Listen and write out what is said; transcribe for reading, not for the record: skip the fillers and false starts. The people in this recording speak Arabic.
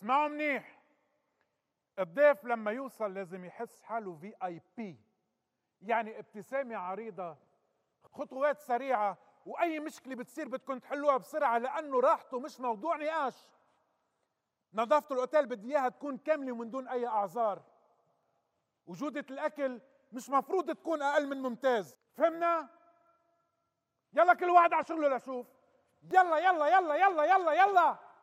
اسمعوا منيح. الضيف لما يوصل لازم يحس حاله VIP، يعني ابتسامة عريضة، خطوات سريعة، وأي مشكلة بتصير بدكم تحلوها بسرعة، لأنه راحته مش موضوع نقاش. نظافة الأوتيل بدي إياها تكون كاملة ومن دون أي أعذار. وجودة الأكل مش مفروض تكون أقل من ممتاز. فهمنا؟ يلا كل واحد على شغله لشوف. يلا يلا يلا يلا يلا يلا.